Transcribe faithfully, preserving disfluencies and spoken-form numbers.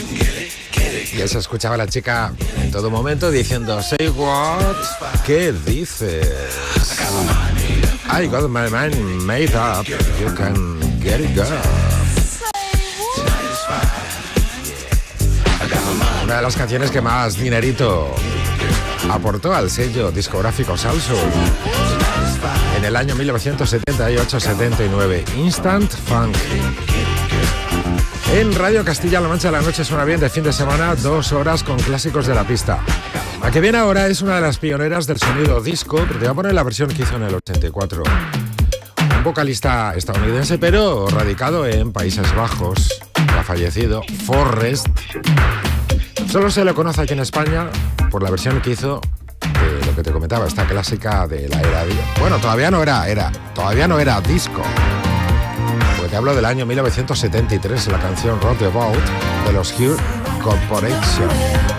Ya se escuchaba la chica en todo momento diciendo say what, ¿qué dices? I got my mind made up, you can get it, girl. Una de las canciones que más dinerito aportó al sello discográfico Salsoul en el año mil novecientos setenta y ocho setenta y nueve, Instant Funk. En Radio Castilla-La Mancha la noche suena bien de fin de semana, dos horas con clásicos de la pista. La que viene ahora es una de las pioneras del sonido disco, pero te voy a poner la versión que hizo en el ochenta y cuatro. Un vocalista estadounidense, pero radicado en Países Bajos, ha fallecido, Forrest. Solo se le conoce aquí en España por la versión que hizo de lo que te comentaba, esta clásica de la era... Bueno, todavía no era, era, todavía no era disco. Te hablo del año mil novecientos setenta y tres, la canción Rock the Boat de los Hugh Corporation.